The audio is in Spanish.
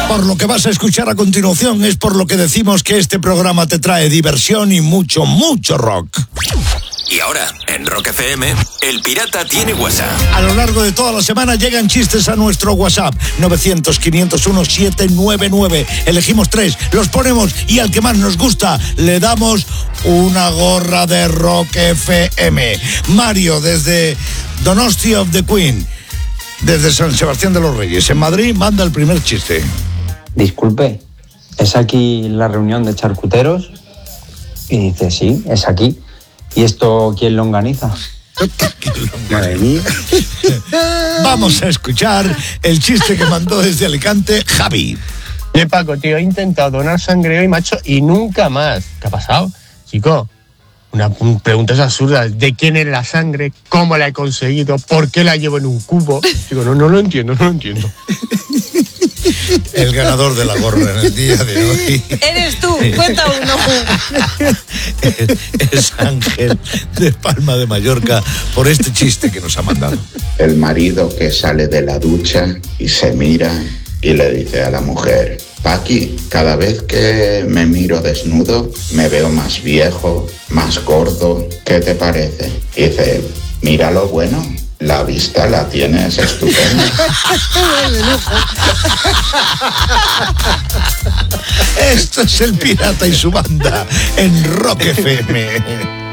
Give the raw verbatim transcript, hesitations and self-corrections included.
Por lo que vas a escuchar a continuación es por lo que decimos que este programa te trae diversión y mucho, mucho rock. Y ahora, en Rock F M, El Pirata tiene WhatsApp. A lo largo de toda la semana llegan chistes a nuestro WhatsApp novecientos, quinientos uno, setecientos noventa y nueve. Elegimos tres, los ponemos y al que más nos gusta le damos una gorra de Rock F M. Mario, desde Donosti of the Queen, desde San Sebastián de los Reyes, en Madrid, manda el primer chiste. Disculpe, ¿es aquí la reunión de charcuteros? Y dice, sí, es aquí. ¿Y esto quién lo organiza? Madre mía. Vamos a escuchar el chiste que mandó desde Alicante Javi. Oye, Paco, tío, he intentado donar sangre hoy, macho, y nunca más. ¿Qué ha pasado? Chico, una preguntas absurdas. ¿De quién es la sangre? ¿Cómo la he conseguido? ¿Por qué la llevo en un cubo? Chico, no, no lo entiendo, no lo entiendo. El ganador de la gorra en el día de hoy. Eres tú, cuenta uno. Es, es Ángel de Palma de Mallorca por este chiste que nos ha mandado. El marido que sale de la ducha y se mira y le dice a la mujer: Paqui, cada vez que me miro desnudo me veo más viejo, más gordo. ¿Qué te parece? Y dice: mira lo bueno. La vista la tienes estupenda. Esto es El Pirata y su banda en Rock F M.